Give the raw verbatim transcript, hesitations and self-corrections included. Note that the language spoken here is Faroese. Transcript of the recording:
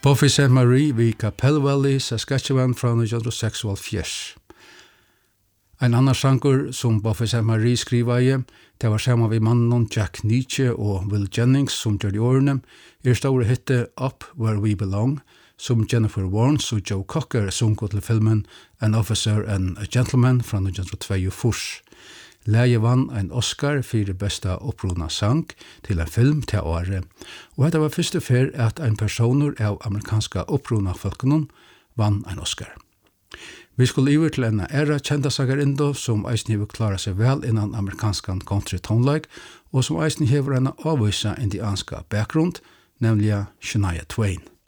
Buffy Saint Marie vid Capel Valley, Saskatchewan fra nitton seksoghalvfjerds. En annan sanger som Buffy Saint Marie skriva i, det var sammen vi mannen Jack Nietzsche og Will Jennings som gjør de årene, er store hitte Up Where We Belong, som Jennifer Warnes og Joe Cocker sunget til filmen An Officer and a Gentleman fra nitton tjueto. Leie vann en Oscar for det beste opprona sang til en film til året, og det var første fer at en personer av amerikanska opprona folkene vann en Oscar. Vi skulle iver til en æra kjenta sagarindo som eisni vil klara seg vel innan amerikanskan country tonelike, og som eisni hever en avvisa indianska bakgrunn, nemlig Shania Twain.